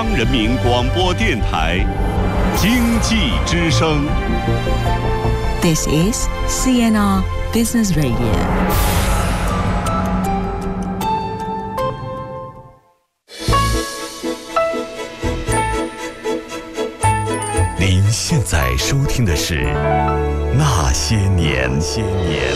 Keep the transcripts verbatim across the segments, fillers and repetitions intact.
央人民广播电台经济之声。 This is C N R Business Radio。 您现在收听的是《那些年》。些年。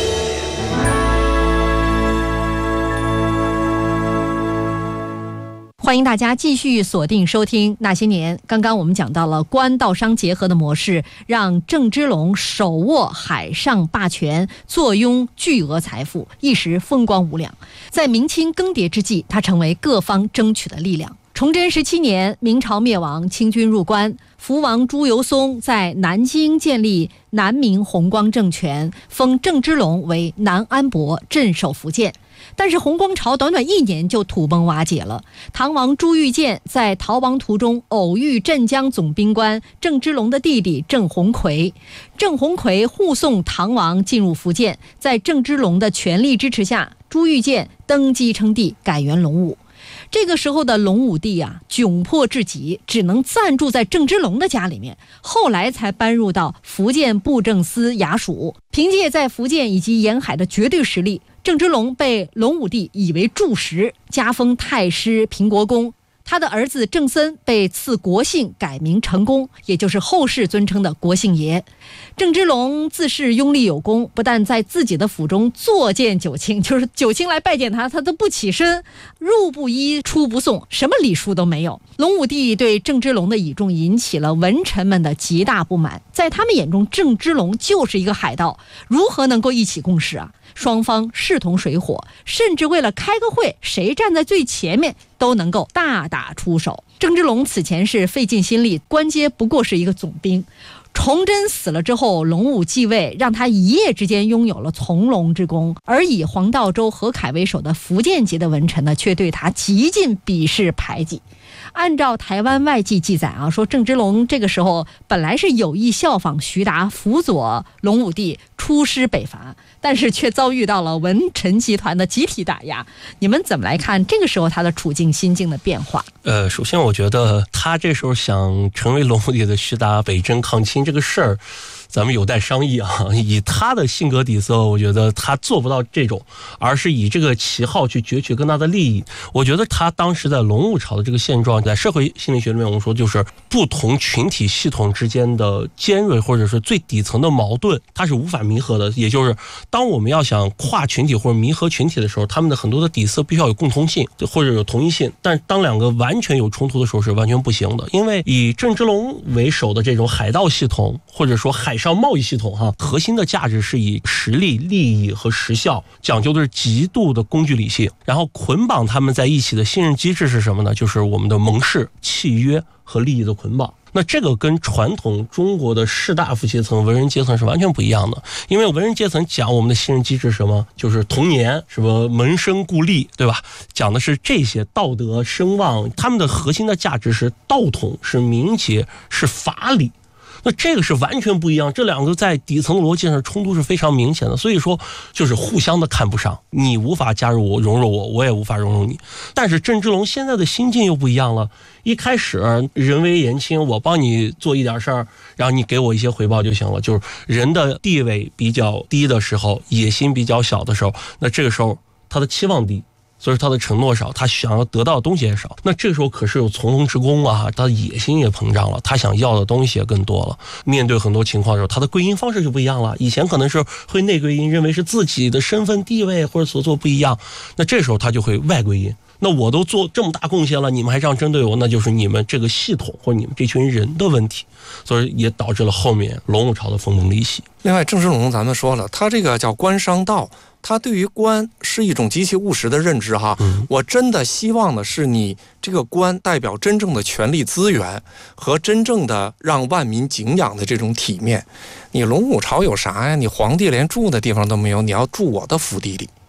欢迎大家继续锁定收听《那些年》。刚刚我们讲到了官道商结合的模式，让郑芝龙手握海上霸权，坐拥巨额财富，一时风光无两。在明清更迭之际，他成为各方争取的力量。崇祯十七年，明朝灭亡，清军入关，福王朱由崧在南京建立南明弘光政权，封郑芝龙为南安伯，镇守福建。但是弘光朝短短一年就土崩瓦解了。唐王朱玉建在逃亡途中偶遇镇江总兵官郑芝龙的弟弟郑鸿逵，郑鸿逵护送唐王进入福建，在郑芝龙的全力支持下，朱玉建登基称帝，改元隆武。这个时候的隆武帝啊，窘迫至极，只能暂住在郑芝龙的家里面，后来才搬入到福建布政司衙署。凭借在福建以及沿海的绝对实力，郑芝龙被隆武帝以为柱石，加封太师、平国公。他的儿子郑森被赐国姓，改名成功，也就是后世尊称的国姓爷。郑芝龙自恃拥立有功，不但在自己的府中作践九卿，就是九卿来拜见他，他都不起身，入不依出不送，什么礼数都没有。隆武帝对郑芝龙的倚重引起了文臣们的极大不满，在他们眼中，郑芝龙就是一个海盗，如何能够一起共事啊？双方势同水火，甚至为了开个会，谁站在最前面都能够大打出手。郑芝龙此前是费尽心力，官阶不过是一个总兵。崇祯死了之后，隆武继位，让他一夜之间拥有了从龙之功，而以黄道周、何凯为首的福建籍的文臣呢，却对他极尽鄙视排挤。按照台湾外记记载啊，说郑芝龙这个时候本来是有意效仿徐达，辅佐隆武帝出师北伐，但是却遭遇到了文臣集团的集体打压。你们怎么来看这个时候他的处境心境的变化？ 呃，首先我觉得他这时候想成为隆武帝的徐达北征抗清这个事儿，咱们有待商议啊。以他的性格底色，我觉得他做不到这种，而是以这个旗号去攫取更大的利益。我觉得他当时在隆武朝的这个现状，在社会心理学里面我们说，就是不同群体系统之间的尖锐或者是最底层的矛盾，它是无法弥合的。也就是当我们要想跨群体或者弥合群体的时候，他们的很多的底色必须要有共同性或者有同一性，但当两个完全有冲突的时候是完全不行的。因为以郑芝龙为首的这种海盗系统或者说海上贸易系统哈，核心的价值是以实力、利益和时效，讲究的是极度的工具理性。然后捆绑他们在一起的信任机制是什么呢？就是我们的盟誓、契约和利益的捆绑。那这个跟传统中国的士大夫阶层、文人阶层是完全不一样的。因为文人阶层讲我们的信任机制是什么？就是童年，什么门生故吏，对吧？讲的是这些道德、声望，他们的核心的价值是道统、是名节、是法理。那这个是完全不一样，这两个在底层逻辑上冲突是非常明显的，所以说就是互相的看不上，你无法加入我、融入我，我也无法融入你。但是郑芝龙现在的心境又不一样了，一开始人微言轻，我帮你做一点事儿，然后你给我一些回报就行了。就是人的地位比较低的时候，野心比较小的时候，那这个时候他的期望低，所以他的承诺少，他想要得到的东西也少。那这个时候可是有从龙之功啊，他的野心也膨胀了，他想要的东西也更多了。面对很多情况的时候，他的归因方式就不一样了。以前可能是会内归因，认为是自己的身份地位或者所做不一样，那这时候他就会外归因。那我都做这么大贡献了，你们还这样针对我，那就是你们这个系统或者你们这群人的问题，所以也导致了后面隆武朝的分崩离析。 另外，郑芝龙咱们说了，他这个叫官商道，他对于官是一种极其务实的认知哈。嗯、我真的希望的是你这个官代表真正的权力资源和真正的让万民敬仰的这种体面。你隆武朝有啥呀？你皇帝连住的地方都没有，你要住我的府邸里。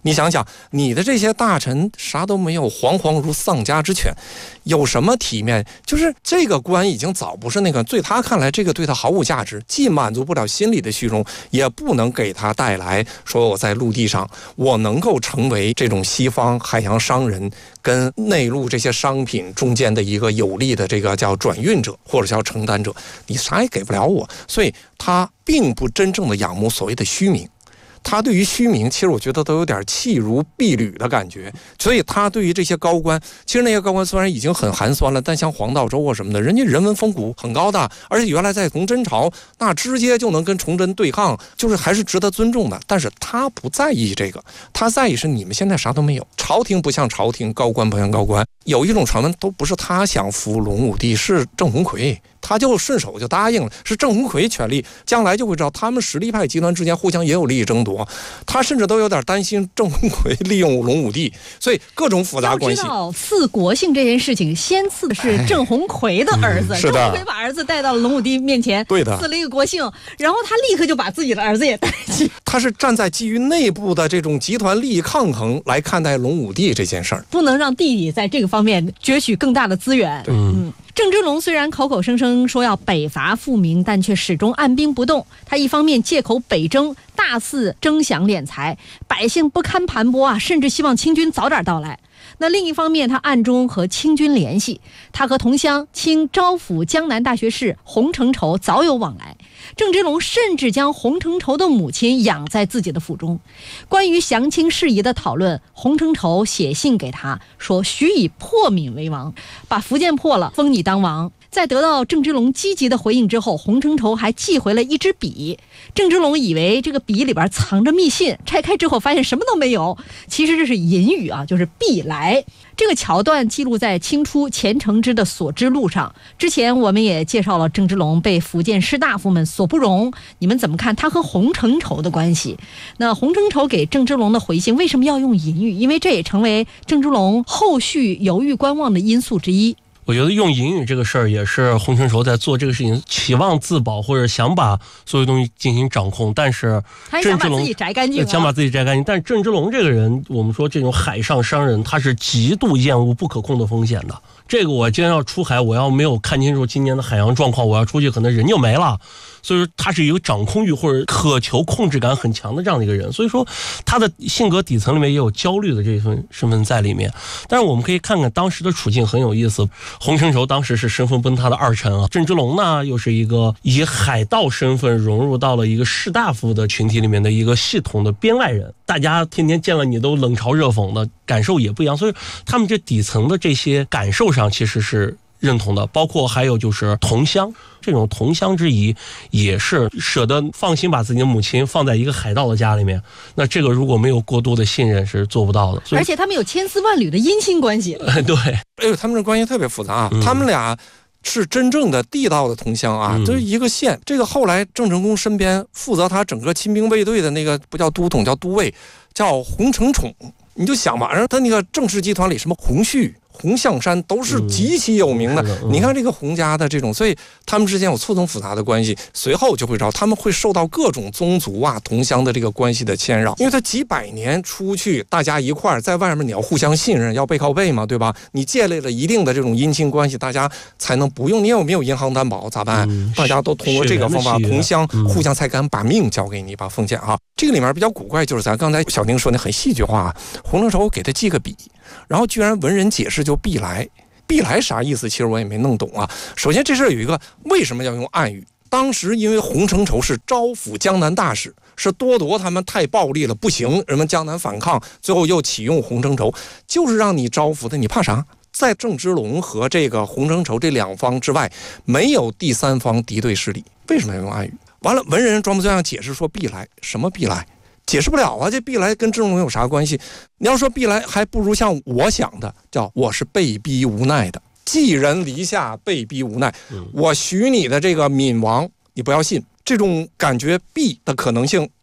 你想想，你的这些大臣啥都没有，惶惶如丧家之犬，有什么体面？就是这个官已经早不是那个，对他看来，这个对他毫无价值，既满足不了心理的虚荣，也不能给他带来说我在陆地上我能够成为这种西方海洋商人跟内陆这些商品中间的一个有力的这个叫转运者或者叫承担者，你啥也给不了我，所以他并不真正的仰慕所谓的虚名。他对于虚名，其实我觉得都有点弃如敝履的感觉，所以他对于这些高官，其实那些高官虽然已经很寒酸了，但像黄道周啊什么的，人家人文风骨很高的，而且原来在崇祯朝那直接就能跟崇祯对抗，就是还是值得尊重的。但是他不在意这个，他在意是你们现在啥都没有，朝廷不像朝廷，高官不像高官。有一种传闻都不是他想扶隆武帝，是郑鸿逵，他就顺手就答应了，是郑鸿逵权力，将来就会知道他们实力派集团之间互相也有利益争夺，他甚至都有点担心郑鸿逵利用隆武帝，所以各种复杂关系。 要知道赐国姓这件事情，先赐的是郑鸿逵的儿子， 哎嗯、郑鸿逵把儿子带到了隆武帝面前， 对的， 赐了一个国姓，然后他立刻就把自己的儿子也带去。 他是站在基于内部的这种集团利益抗衡来看待隆武帝这件事儿， 不能让弟弟在这个方面攫取更大的资源。 嗯。 郑芝龙虽然口口声声说要北伐复明，但却始终按兵不动。他一方面借口北征，大肆征饷敛财，百姓不堪盘剥啊，甚至希望清军早点到来。那另一方面，他暗中和清军联系，他和同乡清招抚江南大学士洪承畴早有往来。郑芝龙甚至将洪承畴的母亲养在自己的府中。关于降清事宜的讨论，洪承畴写信给他说：“许以破闽为王，把福建破了，封你当王。”在得到郑芝龙积极的回应之后，洪承畴还寄回了一支笔。郑芝龙以为这个笔里边藏着密信，拆开之后发现什么都没有，其实这是隐语啊，就是必来。这个桥段记录在清初钱承之的《所知录》上。之前我们也介绍了郑芝龙被福建士大夫们所不容，你们怎么看他和洪承畴的关系？那洪承畴给郑芝龙的回信为什么要用隐语？因为这也成为郑芝龙后续犹豫观望的因素之一。 我觉得用隐语这个事儿也是洪承畴在做这个事情，期望自保或者想把所有东西进行掌控，但是郑芝龙自己摘干净， 想把自己摘干净。但是郑芝龙这个人，我们说这种海上商人，他是极度厌恶不可控的风险的。这个我今天要出海，我要没有看清楚今年的海洋状况，我要出去可能人就没了。所以说他是一个掌控欲或者渴求控制感很强的这样的一个人，所以说他的性格底层里面也有焦虑的这份身份在里面。但是我们可以看看当时的处境很有意思，洪承畴当时是身份崩塌的二臣啊，郑芝龙呢又是一个以海盗身份融入到了一个士大夫的群体里面的一个系统的编外人，大家天天见了你都冷嘲热讽的，感受也不一样，所以他们这底层的这些感受上其实是认同的。包括还有就是同乡，这种同乡之谊也是舍得放心把自己的母亲放在一个海盗的家里面，那这个如果没有过多的信任是做不到的。 而且他们有千丝万缕的姻亲关系。 对， 哎呦，他们这关系特别复杂啊，嗯、他们俩是真正的地道的同乡啊，就是一个县。这个后来郑成功身边负责他整个亲兵卫队的那个不叫都统，叫都尉，叫洪承宠。你就想吧，然后他那个郑氏集团里什么洪旭、洪象山都是极其有名的。嗯嗯、你看这个洪家的这种，所以他们之间有错综复杂的关系。随后就会知道他们会受到各种宗族啊、同乡的这个关系的牵扰，因为他几百年出去，大家一块儿在外面，你要互相信任，要背靠背嘛，对吧？你建立了一定的这种姻亲关系，大家才能不用。你有没有银行担保咋办？嗯、大家都通过这个方法，同乡互相才敢把命交给你，把奉献啊。这个里面比较古怪，就是咱刚才小宁说的很戏剧化，洪承畴给他记个笔，然后居然文人解释就必来。必来啥意思？其实我也没弄懂啊。首先这事儿有一个为什么要用暗语？当时因为洪承畴是招抚江南大使，是多铎他们太暴力了，不行，人们江南反抗，最后又启用洪承畴，就是让你招抚的，你怕啥？在郑芝龙和这个洪承畴这两方之外，没有第三方敌对势力，为什么要用暗语？完了，文人装模作样解释说必来，什么必来？解释不了啊！这必来跟郑芝龙有啥关系？你要说必来，还不如像我想的，叫我是被逼无奈的，寄人篱下，被逼无奈。我许你的这个闽王，你不要信，这种感觉必的可能性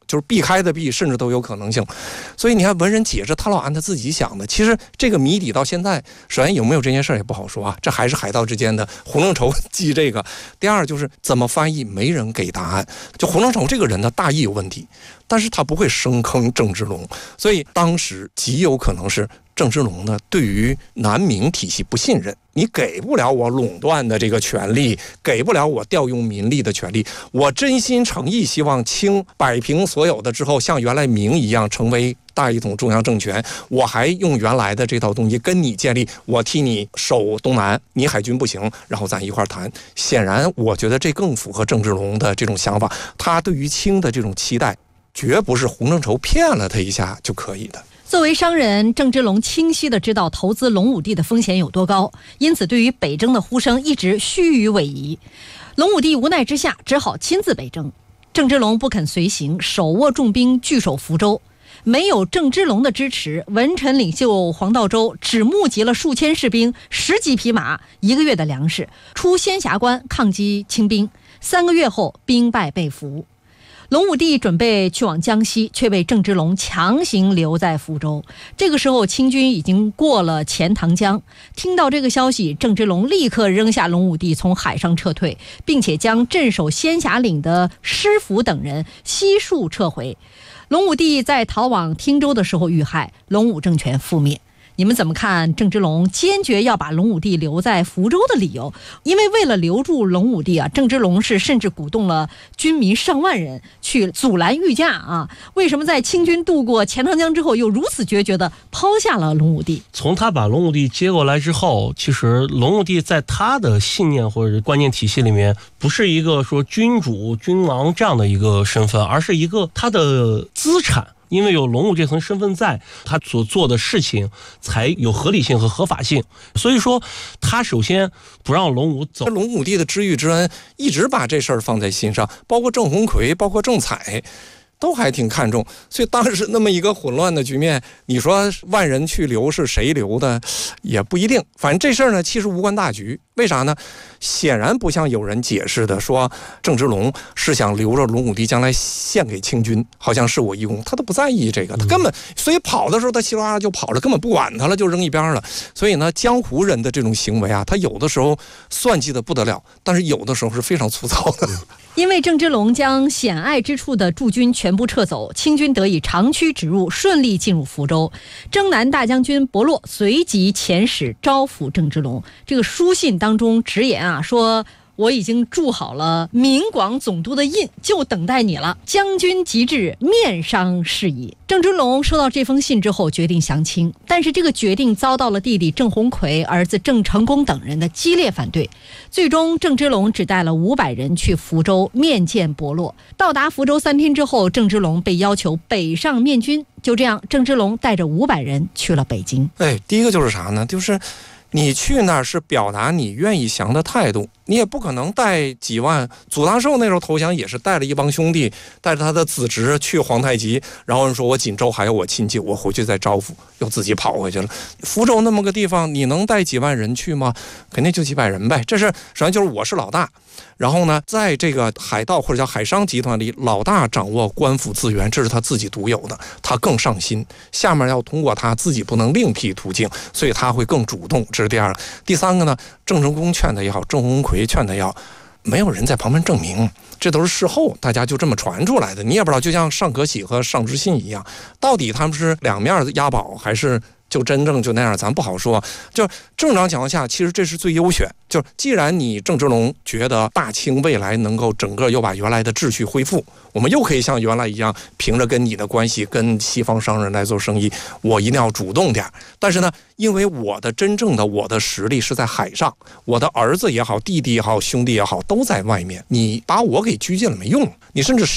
就是避开的避，甚至都有可能性。所以你看文人解释，他老按他自己想的。其实这个谜底到现在，首先有没有这件事也不好说啊，这还是海盗之间的洪承畴记这个。第二就是怎么翻译，没人给答案。就洪承畴这个人的大意有问题，但是他不会深坑郑芝龙，所以当时极有可能是郑芝龙呢对于南明体系不信任，你给不了我垄断的这个权利，给不了我调用民力的权利，我真心诚意希望清摆平所有的之后，像原来明一样成为大一统中央政权，我还用原来的这套东西跟你建立，我替你守东南，你海军不行，然后咱一块谈。显然我觉得这更符合郑芝龙的这种想法，他对于清的这种期待绝不是洪承畴骗了他一下就可以的。 作为商人，郑芝龙清晰地知道投资龙武帝的风险有多高，因此对于北征的呼声一直虚与委蛇。龙武帝无奈之下只好亲自北征，郑芝龙不肯随行，手握重兵据守福州。没有郑芝龙的支持，文臣领袖黄道周只募集了数千士兵、十几匹马、一个月的粮食，出仙峡关抗击清兵。三个月后，兵败被俘。龙武帝准备去往江西，却被郑芝龙强行留在福州。这个时候清军已经过了钱塘江，听到这个消息，郑芝龙立刻扔下龙武帝从海上撤退，并且将镇守仙峡岭的施福等人悉数撤回。龙武帝在逃往汀州的时候遇害，龙武政权覆灭。你们怎么看郑芝龙坚决要把龙武帝留在福州的理由？因为为了留住龙武帝啊，郑芝龙是甚至鼓动了军民上万人去阻拦御驾啊。为什么在清军渡过钱塘江之后，又如此决绝地抛下了龙武帝？ 从他把龙武帝接过来之后，其实龙武帝在他的信念或者观念体系里面，不是一个说君主君王这样的一个身份，而是一个他的资产。因为有龙武这层身份在，他所做的事情才有合理性和合法性。所以说他首先不让龙武走。 龙武帝的知遇之恩一直把这事儿放在心上，包括郑鸿逵，包括郑采，都还挺看重。所以当时那么一个混乱的局面，你说万人去留是谁留的也不一定。反正这事儿呢其实无关大局。为啥呢？显然不像有人解释的说郑芝龙是想留着龙武帝将来献给清军，好像是我一功，他都不在意这个，他根本所以跑的时候他稀里哗啦就跑了，根本不管他了，就扔一边了。所以呢江湖人的这种行为啊，他有的时候算计的不得了，但是有的时候是非常粗糙的。 因为郑芝龙将险隘之处的驻军全部撤走，清军得以长驱直入，顺利进入福州。征南大将军伯洛随即遣使招抚郑芝龙。这个书信当中直言啊，说我已经筑好了闽广总督的印，就等待你了。将军即至，面商事宜。郑芝龙收到这封信之后，决定降清，但是这个决定遭到了弟弟郑鸿逵、儿子郑成功等人的激烈反对。最终，郑芝龙只带了五百人去福州面见伯洛。到达福州三天之后，郑芝龙被要求北上面军。就这样，郑芝龙带着五百人去了北京。 哎，第一个就是啥呢？就是你去那儿是表达你愿意降的态度，你也不可能带几万。祖大寿那时候投降也是带了一帮兄弟，带着他的子侄去皇太极，然后人说我锦州还有我亲戚，我回去再招呼，又自己跑回去了。福州那么个地方，你能带几万人去吗？肯定就几百人呗。这是首先就是我是老大，然后呢，在这个海盗或者叫海商集团里，老大掌握官府资源，这是他自己独有的，他更上心，下面要通过他自己不能另辟途径，所以他会更主动。这是第二个。第三个呢，郑成功劝他也好，郑鸿逵劝他也好，没有人在旁边证明，这都是事后大家就这么传出来的，你也不知道。就像尚可喜和尚之信一样，到底他们是两面押宝还是就真正就那样，咱不好说。就正常情况下，其实这是最优选。就既然你郑芝龙觉得大清未来能够整个又把原来的秩序恢复，我们又可以像原来一样，凭着跟你的关系跟西方商人来做生意，我一定要主动点。但是呢，因为我的真正的我的实力是在海上，我的儿子也好，弟弟也好，兄弟也好，都在外面，你把我给拘禁了没用，你甚至